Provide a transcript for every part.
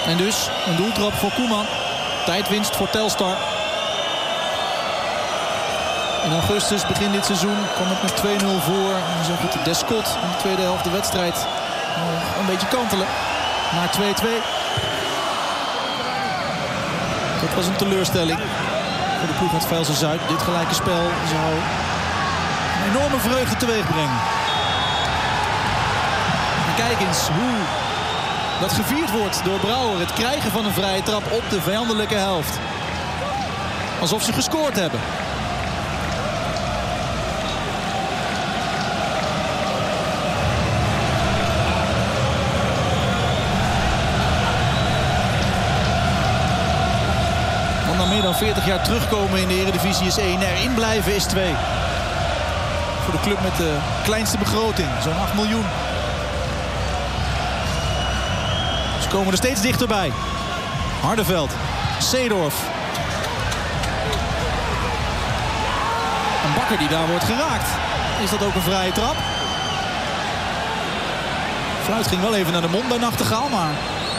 En dus een doeltrap voor Koeman. Tijdwinst voor Telstar. In augustus, begin dit seizoen, kwam het met 2-0 voor. En zo goed Descott in de tweede helft de wedstrijd een beetje kantelen. Naar 2-2. Dat was een teleurstelling voor de ploeg uit Velsen-Zuid. Dit gelijke spel zou een enorme vreugde teweeg brengen. En kijk eens hoe dat gevierd wordt door Brouwer. Het krijgen van een vrije trap op de vijandelijke helft. Alsof ze gescoord hebben. Want na meer dan 40 jaar terugkomen in de Eredivisie is 1. Erin blijven is 2. Voor de club met de kleinste begroting. Zo'n 8 miljoen. Ze komen er steeds dichterbij. Hardenveld. Seedorf. Een Bakker die daar wordt geraakt. Is dat ook een vrije trap? Fluit ging wel even naar de mond bij Nachtegaal, maar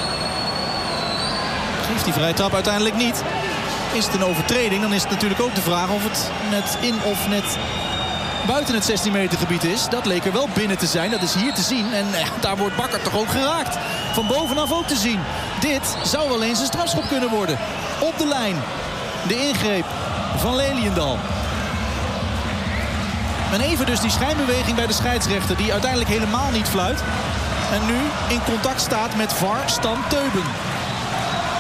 geeft die vrije trap uiteindelijk niet. Is het een overtreding, dan is het natuurlijk ook de vraag of het net in of net buiten het 16 meter gebied is. Dat leek er wel binnen te zijn, dat is hier te zien. En daar wordt Bakker toch ook geraakt. Van bovenaf ook te zien. Dit zou wel eens een strafschop kunnen worden. Op de lijn. De ingreep van Leliendal. En even dus die schijnbeweging bij de scheidsrechter, die uiteindelijk helemaal niet fluit. En nu in contact staat met VAR Stan Teuben.